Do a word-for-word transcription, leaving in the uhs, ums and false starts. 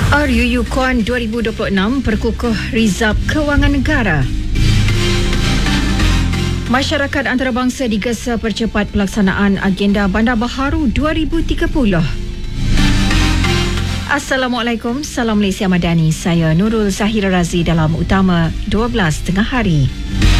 R U U KUAN dua ribu dua puluh enam perkukuh Rizab Kewangan Negara. Masyarakat antarabangsa digesa percepat pelaksanaan agenda Bandar Baharu dua ribu tiga puluh. Assalamualaikum, salam Malaysia Madani. Saya Nurul Zahira Razi dalam Utama dua belas tengah hari.